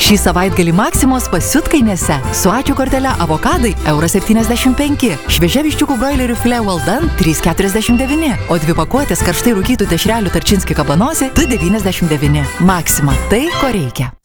Šį savaitgalį Maksimos pasiutkainėse su ačiū kortele avokadai €75, šviežia viščiukų broilerių filė well done 3,49, o 2 pakuotės karštai rūkytų dešrelių Tarčinski kabanosi 2,99. Maksima, tai ko reikia.